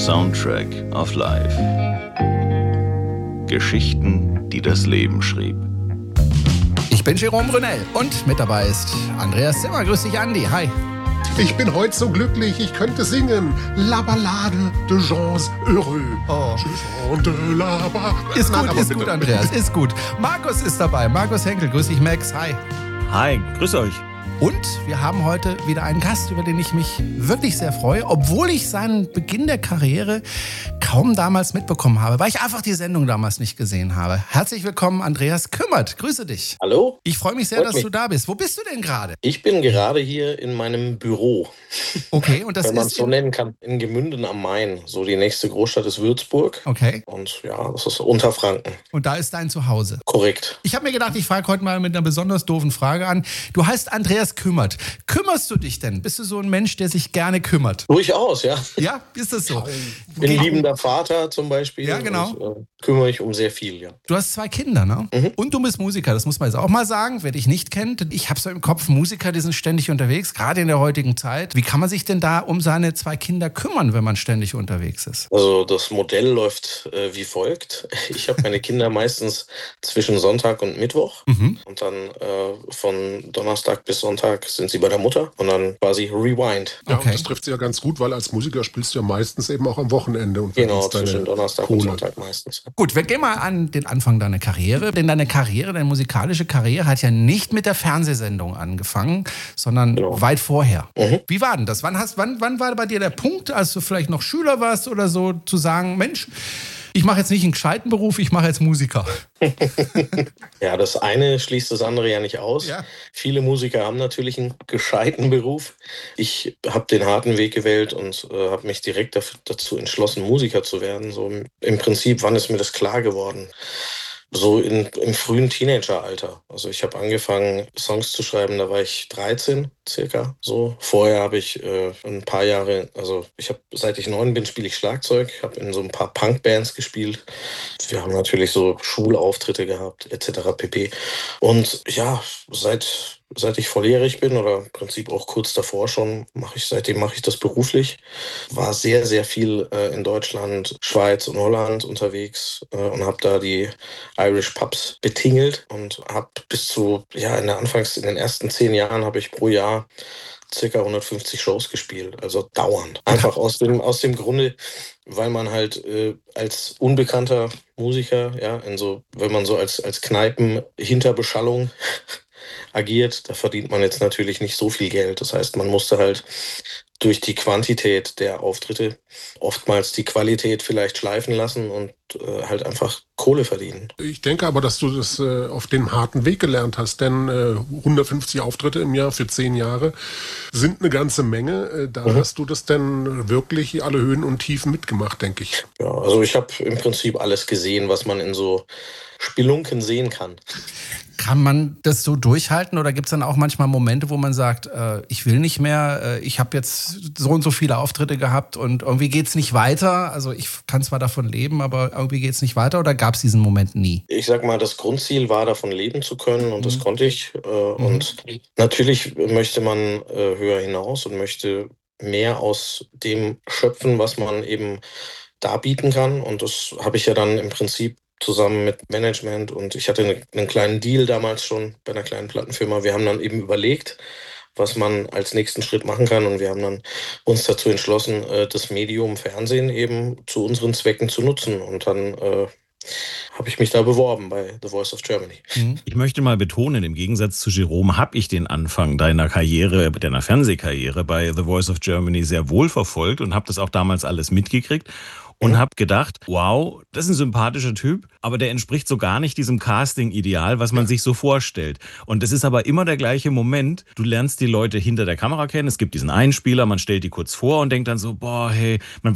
Soundtrack of Life. Geschichten, die das Leben schrieb. Ich bin Jérôme Brunel und mit dabei ist Andreas Zimmer. Grüß dich, Andi. Hi. Ich bin heute so glücklich, ich könnte singen. La Ballade de Gens Heureux. Oh. Je chante la Ballade. Ist gut, Andreas, ist gut. Markus ist dabei. Markus Henkel. Grüß dich, Max. Hi. Hi, grüß euch. Und wir haben heute wieder einen Gast, über den ich mich wirklich sehr freue, obwohl ich seinen Beginn der Karriere kaum damals mitbekommen habe, weil ich einfach die Sendung damals nicht gesehen habe. Herzlich willkommen, Andreas Kümmert. Grüße dich. Hallo. Ich freue mich sehr, dass du da bist. Wo bist du denn gerade? Ich bin gerade hier in meinem Büro. Okay, und das wenn man es ist so nennen kann, in Gemünden am Main. So die nächste Großstadt ist Würzburg. Okay. Und ja, das ist Unterfranken. Und da ist dein Zuhause. Korrekt. Ich habe mir gedacht, ich frage heute mal mit einer besonders doofen Frage an. Du heißt Andreas Kümmert. Kümmerst du dich denn? Bist du so ein Mensch, der sich gerne kümmert? Durchaus, ja. Ja, ist das so? Ich bin liebender Vater zum Beispiel. Ja, genau. Und, kümmere ich um sehr viel, ja. Du hast 2 Kinder, ne? Mhm. Und du bist Musiker, das muss man jetzt auch mal sagen. Wer dich nicht kennt, ich habe so im Kopf, Musiker, die sind ständig unterwegs, gerade in der heutigen Zeit. Wie kann man sich denn da um seine 2 Kinder kümmern, wenn man ständig unterwegs ist? Also das Modell läuft wie folgt. Ich habe meine Kinder meistens zwischen Sonntag und Mittwoch. Mhm. Und dann von Donnerstag bis Sonntag sind sie bei der Mutter und dann quasi Rewind. Ja, Okay. und das trifft sie ja ganz gut, weil als Musiker spielst du ja meistens eben auch am Wochenende. Und Genau, verdienst deine zwischen Donnerstag Kohle. und Sonntag meistens. Gut, wir gehen mal an den Anfang deiner Karriere. Denn deine musikalische Karriere hat ja nicht mit der Fernsehsendung angefangen, sondern Genau. weit vorher. Mhm. Wie war denn das? Wann war bei dir der Punkt, als du vielleicht noch Schüler warst oder so, zu sagen, Mensch, ich mache jetzt nicht einen gescheiten Beruf, ich mache jetzt Musiker. Ja, das eine schließt das andere ja nicht aus. Ja. Viele Musiker haben natürlich einen gescheiten Beruf. Ich habe den harten Weg gewählt und habe mich direkt dazu entschlossen, Musiker zu werden. So im Prinzip, wann ist mir das klar geworden? So im frühen Teenageralter. Also ich habe angefangen, Songs zu schreiben, da war ich 13 circa. So. Vorher habe ich ein paar Jahre, also seit ich 9 bin, spiele ich Schlagzeug, habe in so ein paar Punkbands gespielt. Wir haben natürlich so Schulauftritte gehabt, etc. pp. Und ja, seit ich volljährig bin oder im Prinzip auch kurz davor schon, seitdem mache ich das beruflich. War sehr, sehr viel in Deutschland, Schweiz und Holland unterwegs und habe da die Irish Pubs betingelt und habe bis zu, ja, in den ersten 10 Jahren habe ich pro Jahr circa 150 Shows gespielt, also dauernd. Einfach aus dem Grunde, weil man halt als unbekannter Musiker, ja, wenn man so als Kneipen hinter Beschallung agiert, da verdient man jetzt natürlich nicht so viel Geld. Das heißt, man musste halt durch die Quantität der Auftritte oftmals die Qualität vielleicht schleifen lassen und halt einfach Kohle verdienen. Ich denke aber, dass du das auf dem harten Weg gelernt hast, denn 150 Auftritte im Jahr für 10 Jahre sind eine ganze Menge. Da hast du das denn wirklich alle Höhen und Tiefen mitgemacht, denke ich. Ja, also ich habe im Prinzip alles gesehen, was man in so Spelunken sehen kann. Kann man das so durchhalten oder gibt es dann auch manchmal Momente, wo man sagt, ich will nicht mehr, ich habe jetzt so und so viele Auftritte gehabt und irgendwie geht es nicht weiter? Also ich kann zwar davon leben, aber irgendwie geht es nicht weiter oder gab es diesen Moment nie? Ich sag mal, das Grundziel war, davon leben zu können und das konnte ich. Und natürlich möchte man höher hinaus und möchte mehr aus dem schöpfen, was man eben darbieten kann. Und das habe ich ja dann im Prinzip zusammen mit Management und ich hatte einen kleinen Deal damals schon bei einer kleinen Plattenfirma. Wir haben dann eben überlegt, was man als nächsten Schritt machen kann und wir haben dann uns dazu entschlossen, das Medium Fernsehen eben zu unseren Zwecken zu nutzen und dann habe ich mich da beworben bei The Voice of Germany. Ich möchte mal betonen, im Gegensatz zu Jérôme habe ich den Anfang deiner Fernsehkarriere bei The Voice of Germany sehr wohl verfolgt und habe das auch damals alles mitgekriegt. Und habe gedacht, wow, das ist ein sympathischer Typ, aber der entspricht so gar nicht diesem Casting-Ideal, was man sich so vorstellt. Und das ist aber immer der gleiche Moment. Du lernst die Leute hinter der Kamera kennen, es gibt diesen Einspieler, man stellt die kurz vor und denkt dann so, boah, hey, man